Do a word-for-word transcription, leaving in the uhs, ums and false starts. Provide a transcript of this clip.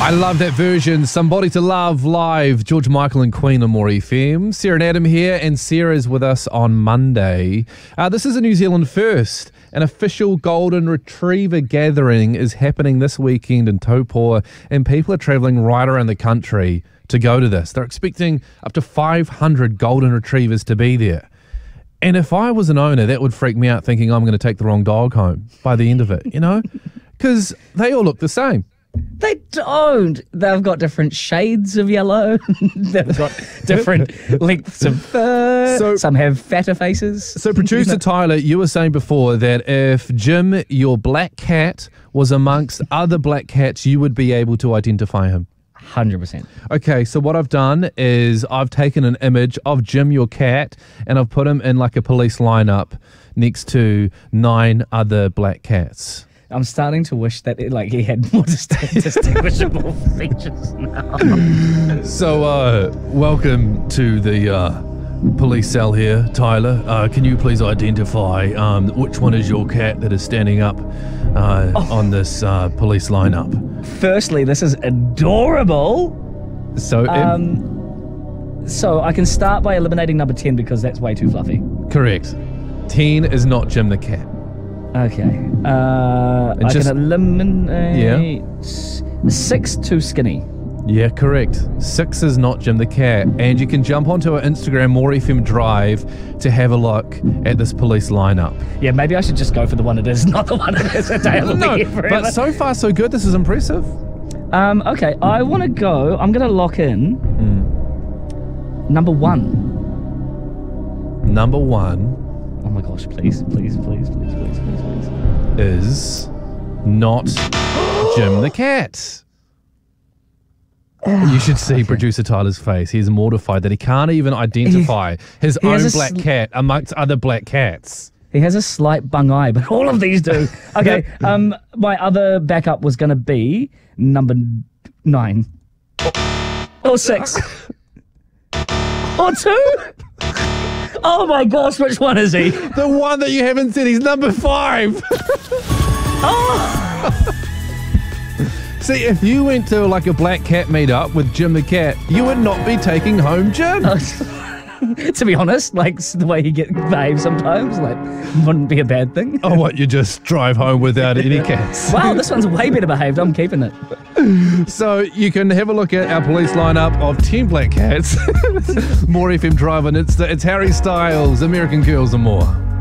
I love that version. Somebody to Love live. George Michael and Queen on More F M. Sarah and Adam here, and Sarah's with us on Monday. Uh, this is a New Zealand first. An official golden retriever gathering is happening this weekend in Taupo, and people are travelling right around the country to go to this. They're expecting up to five hundred golden retrievers to be there. And if I was an owner, that would freak me out, thinking I'm going to take the wrong dog home by the end of it, you know? Because they all look the same. They don't. They've got different shades of yellow. They've got different lengths of fur. So- Some have fatter faces. So, producer Tyler, you were saying before that if Jim, your black cat, was amongst other black cats, you would be able to identify him. one hundred percent. Okay, so what I've done is I've taken an image of Jim, your cat, and I've put him in like a police lineup next to nine other black cats. I'm starting to wish that it, like he had more distinct, distinguishable features now. So, uh, welcome to the uh, police cell here, Tyler. Uh, can you please identify um, which one is your cat that is standing up uh, Oh. on this uh, police lineup? Firstly, this is adorable. So, Um, so I can start by eliminating number ten because that's way too fluffy. correct. ten is not Jim the cat. Okay. Uh, I just- can eliminate six too skinny. Yeah, correct. Six is not Jim the cat. And you can jump onto our Instagram, More F M Drive, to have a look at this police lineup. Yeah, maybe I should just go for the one it is, not the one it is. A day will be here forever. But so far, so good. This is impressive. Um, okay, I want to go. I'm going to lock in number one. Number one Oh my gosh, please, please, please, please, please, please, please. is not Jim the cat. You should see producer Tyler's face. He's mortified that he can't even identify his he own has a black sl- cat amongst other black cats. He has a slight bung eye, but all of these do. Okay, um, my other backup was going to be number nine. Or six. Or two. Oh my gosh, which one is he? The one that you haven't said, he's number five. Oh! See, if you went to like a black cat meetup with Jim the cat, you would not be taking home Jim. To be honest, like the way he get behaves sometimes, like wouldn't be a bad thing. Oh, what, you just drive home without any cats? Wow, this one's way better behaved. I'm keeping it. So you can have a look at our police lineup of ten black cats. More F M Drive, and it's, it's Harry Styles, American Girls and more.